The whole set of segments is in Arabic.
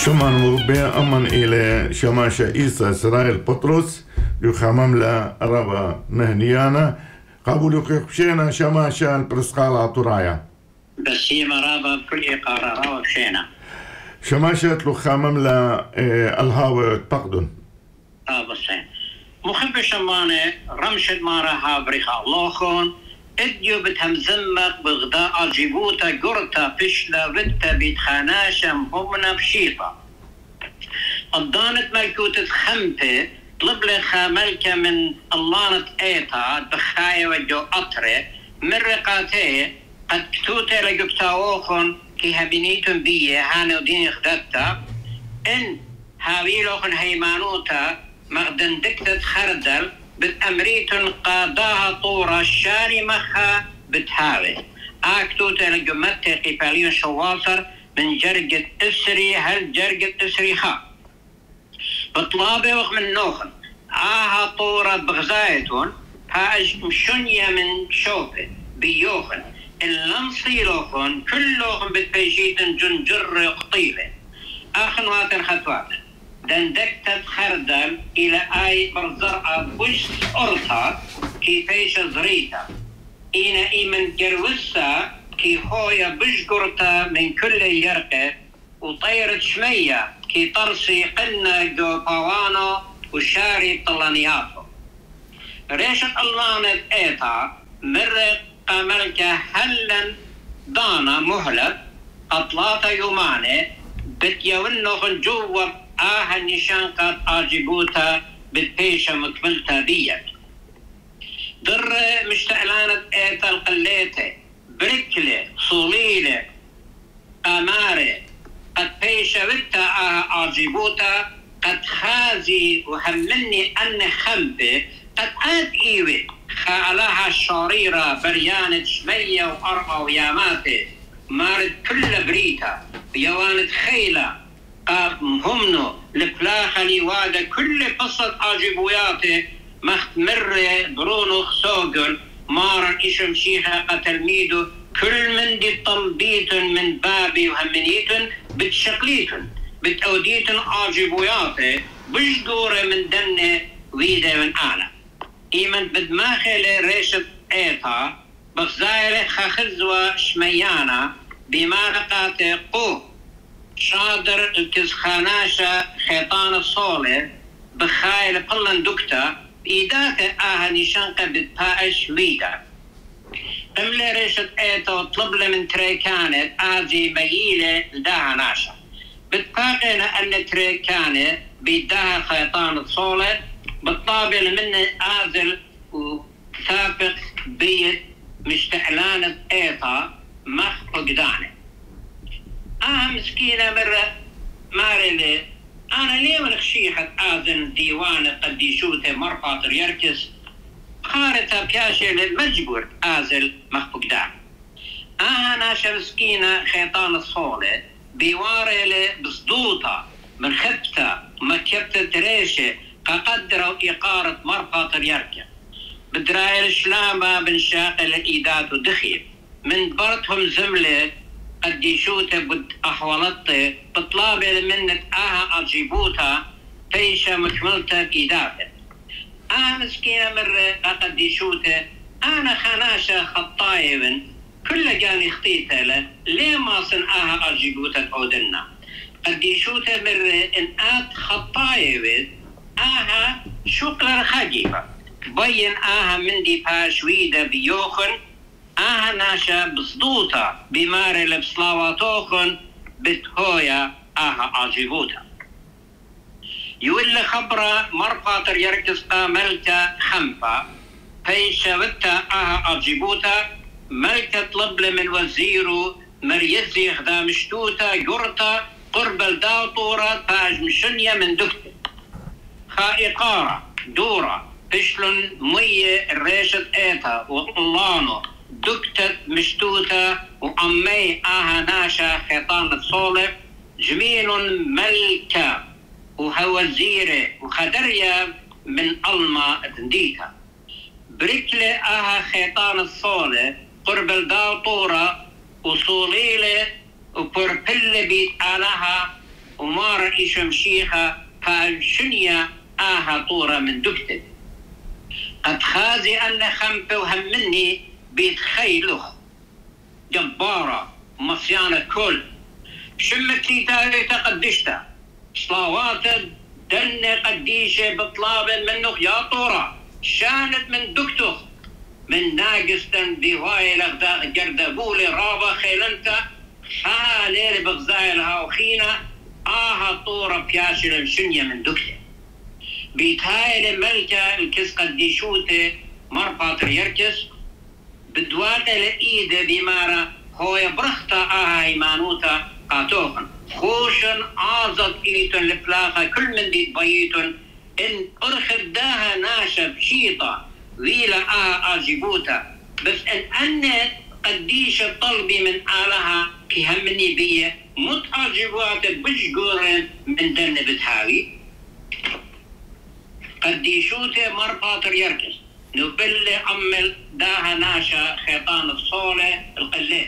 شمان مربع أمن إلى شماشة إيسا إسرائيل بطرس يخمم لا ربا مهنيانا قبول يقشينا شماشة البرسقال عطرايا بس هي مرابا كل قرارة وبشينا شماشة لخمم لا الهاوي تقدن بسين مخبر شمانة رمشد مارها بريخا اللوخون اديو بتهم زمق بغداء جيبوتا قرطة فشلة بتا بيتخاناشا مهمنا بشيطة الضانت ملكوتة خمبة طلب لها ملكة من اللانة ايتا بخاية وجو أطرة من رقاتي قد كتوتة لقبتاوخن كي هبينيتن بيه هانو دين خدتا ان هاويلوخن هيمانوتا مغدن دكتة خردل بتأمريتن قاداها طورة الشاري مخا بتهاوي اكتوتة لقمتة قبالين شواصر من جرقة اسري هل جرقة اسري خا بطلابي وخ من نوخن طورة بغزايتون هاج مشنية من شوفة بيوخن اللمصيلوخن كلوخن بتبيشيتن جنجر قطيبة اخنواتن خطواتن دندكتت خردل الى اي برزرعة بوش ارطا كيفيش زريتا اينا ايمن جروسا كي هويا بشقرتا من كل يرقة وطيرت شمية كي طرسي قلنا جو باوانو وشاري طلانياتو ريشت اللانت ايتا مرق قملك هلن دانا مهلت اطلاتا يوماني بتيونوخن جوة النشان قد اجيبوتا بتبيشة مكملتا بيت در مشتعلانت ايتا القليتة بركلة صوليلة قمارة قد بيشة بتا اجيبوتا قد خازي وهمني ان خمبة قد اد ايوه خالها الشريرة بريانة شمية وارقى وياماتي مارد كل بريتا يوانت خيلة همنو لفلاخة لواده كل قصة اجيبوياته مختمرة برونو خسوغل مارن إشم شيخة قتلميدو كل من دي طلبيتن من بابي وهمنيتن بتشقليتن بتأوديتن آجبوياته بجدورة من دنة ويدة من آنا إيمن بدماخي ريشة ايتا بغزايلة خخزوة شميانا بمارقات قو شادر الكزخاناشة خيطان الصولة بخايل قلن دكتا إيداك نشانقة بتباش ويدا قملة ريشة ايتا وطلب من تري كانت آزي ميلة لداها ناشا بتباقينا أن تري كانت بيداها خيطان الصولة بالطابل من آزل وثابق بيت مشتعلانة ايتا مخ فقدانه مسكينة مرة مارلي أنا ليه من خشيحة آذن ديوان قديشوته مرفاطر يركز خارتها بياشي للمجبور آزل مخفقدان ناشا مسكينة خيطان الصولة بيواري بصدوطة من خبتة مكبتة ريشة قدروا إقارة مرفاطر يركز بدرايل الشلامة بن شاقل الإيدات ودخيل من برتهم زملة قديشوته بد أحوالته بطلابة منت أجيبوتا فيشة مكملتا بإيداته مسكينة مرة قديشوته أنا خناشة خطايبن كل جاني خطيته له ليه ما صن أجيبوتا تعودنا قديشوته مرة إن خطايبن شقلر خجيفة بين من دي باشويدة بيوخن ناشا بصدوطة بماري لبصلاواتوخن بتهويا عجيبوتا يولي خبرة مرفاطر يركز ملكة خمفة فيشا بتا عجيبوتا ملكة طلب من وزيرو مريزي خدام شتوتا يورتا قرب الداو طورة فاج مشنية من دكتة خائقارة دورة فشلن مية الريشة ايتا وطلانو دكتت مشتوتة وأمي ناشا خيطان الصولة جميل ملكة وهوزيرة وخدرية من ألما تنديتا بركلة خيطان الصولة قرب الداو طورة وصوليلة وبربل بيت آلها ومارا إيشم شيخة فالشنيا طورة من دكتب قد خازي أن خمبه وهمني بيتخيله جبارة مصيانة كل شمت لي تاري تقدشتا صلوات دن قديشة بطلاب منه يا طورة شانت من دكتوخ من ناقستن بهواي لغدا جردبولي رابا خيلنتا حالي بغزايلها وخينا طورة بياشل شنية من دكتة بيتهاي الملكة الكس قديشوته مرفاتر يركس بدوات الإيدة بمارا هو يبرختا هيمانوتا قاتوخن خوشن عازت إيتن لبلاخا كل من دي بيتن إن أرخد داها ناشب شيطة ويلا أجيبوتا بس أن قديش طلبي من آلها كي همني بيه متعجبات بشجورن من دن بتهاوي قديشوته مرفاتر يركس نبل عمل داها ناشا خيطان الصولة القلات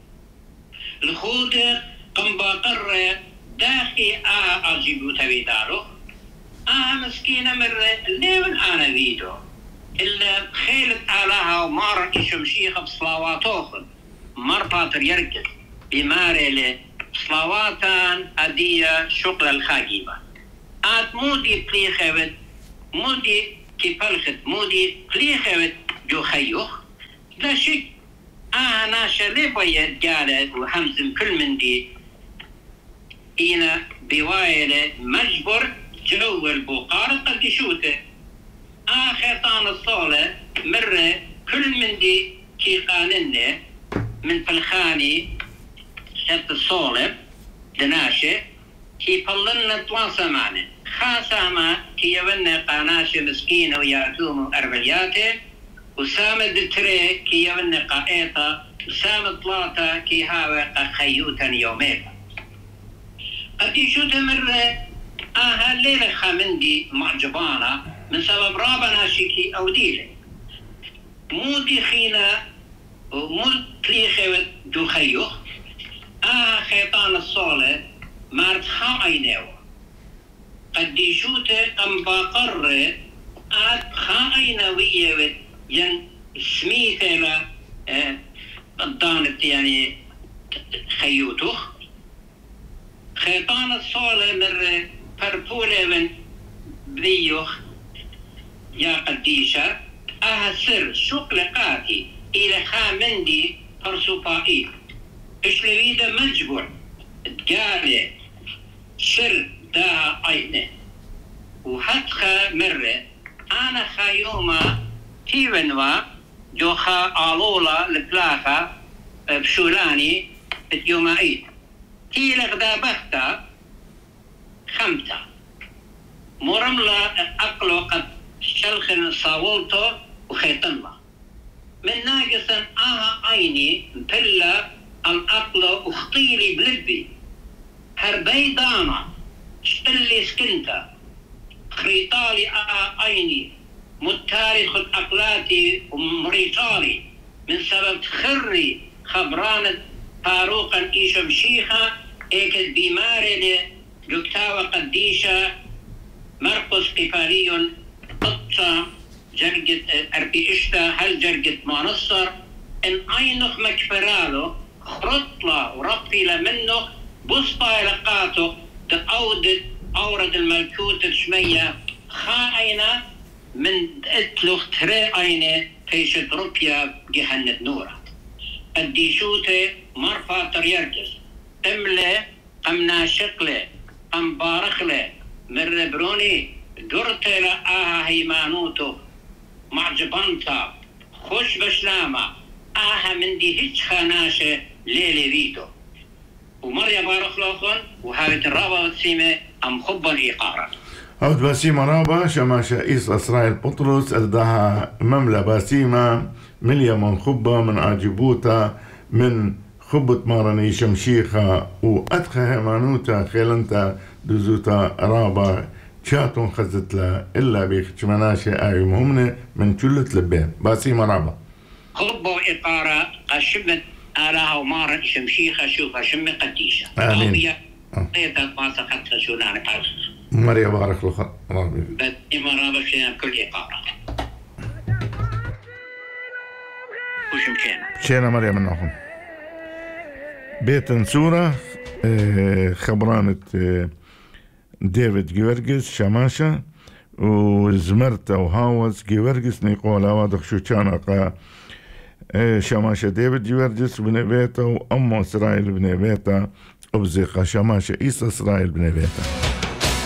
الخود قم باقر داخي أجيبوتا بيدارو مسكينة مرة اللي من أنا فيدو إلا خيلت آلها ومارا إشم شيخة بصلاواتوخن مرفاتر يركس بماري صلواتان أدية شغل الخاجيبة مودي بليخوت مودي كيفلخت مودي بليخوت جو خيوخ لا شك أنا شليبايا جالت وحمزم كل من دي إنا بوايلة مجبر جو البقار قدشوته خيطان الصولة مرة كل من دي كي قاننة من فالخاني شبت الصولة دناشة كي فلنا تواصل معنا خاصة ما كي يبنى قاناشة مسكينة ويعتوم أربلياته وسامد تري كي يبنى قائطة وسامد طلاطة كي هاوى خيوتا يوميتا قد يشوت مرة الليلة خامندي معجبانا من سبب رابنا شكي أو ديلة مودي خينا ومود تليخي دو خيوخ خيطان الصولة مارت خاينيو قد يشوت أم باقر خاينوية ين سميثة الضانت يعني خيوتوخ خيطان الصولة مر فرفولة من بيوخ يا قديشة سر شقلقاتي إلى خامندي فرسوفائي إشلويدة مجبور تقالي سر دا عينه وحتخا مرة أنا خيومة تيونوا جوخا آلولا لبلاخا بشولاني اليومائي تي لغدا بختا خمسة مرملا أقلو قد شلخن صاولتو وخيطنما من ناقصا عيني مبلا الأقل اختيلي بلبي هربي دانا شتلي سكنتا خريطالي عيني متاري خد أقلاتي ومريطالي من سبب خري خبران فاروقا إيشم شيخة إيكد بيماري جكتاوى قديشة مرقس قفاري قطة جرقت أربي إشتا هل جرقت مانصر إن عينك مكفرالو خرطلة وربطي لمنه بسطة لقاته تأودت أورد الملكوت الشمية خائنة من اتلوخ تري عينة فيشت ربيا جهنة نورة الديشوتة مرفا تريركس املي قمنا شقلي قم بارخلي من بروني درت لآها هيمانوتو معجبانتا خوش بشلامة من دي هيج خاناشة ليلي فيتو ومريا بارخ لوخن وهابت الرابة والسيمة أم خبا إيقارا هود باسيمة رابا شماشة إيس إسرائيل بطرس أدها مملة باسيمة مليا من خبا من عجبوتا من خبة مارني شمشيخة وأدخى هيمانوتا خيلنتا دزوتا رابا شاتون خزت لا إلا بيخش مناشي آيوم همنا من جلت لبين باسيمة رابا خبا وإيقارا قشمت آلها ومارن شمشيخة شوفها شم قديشة آمين ما سقطت شو نعرف مريم بارك الله بدي مرابا شينا بكل إقارة وش مشينا مريم النحو بيت نسورة خبرانة ديفيد جيورجيس شماشة وزمرتا وهاوز جيورجيس نيقولا واضح شو كان شماشة ديفيد جيورجيس بن بيتا وأمه إسرائيل بن بيتا وبزيقة شماشة إيسا إسرائيل بن بيتا.